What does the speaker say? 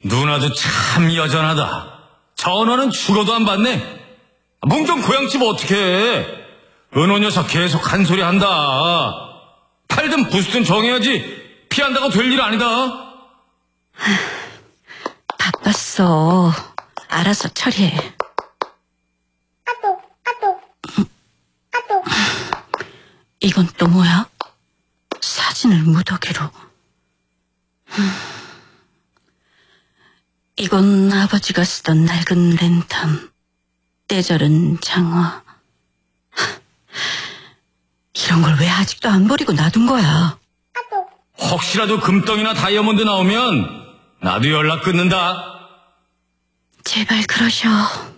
누나도 참 여전하다. 전화는 죽어도 안 받네. 몽정 고향집 어떻게 해? 은호 녀석 계속 한 소리 한다. 팔든 부스든 정해야지. 피한다고 될 일 아니다. 바빴어. 알아서 처리해. 이건 또 뭐야? 사진을 무더기로. 이건 아버지가 쓰던 낡은 랜턴. 때절은 장화. 이런 걸 왜 아직도 안 버리고 놔둔 거야? 혹시라도 금덩이나 다이아몬드 나오면 나도 연락 끊는다. 제발 그러셔.